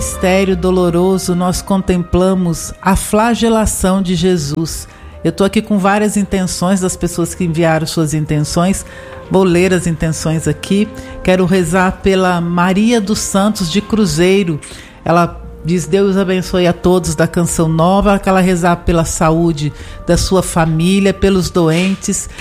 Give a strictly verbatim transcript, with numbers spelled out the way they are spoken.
mistério doloroso, nós contemplamos a flagelação de Jesus. Eu estou aqui com várias intenções das pessoas que enviaram suas intenções. Vou ler as intenções aqui. Quero rezar pela Maria dos Santos de Cruzeiro. Ela diz: Deus abençoe a todos da Canção Nova. Ela rezar pela saúde da sua família, pelos doentes,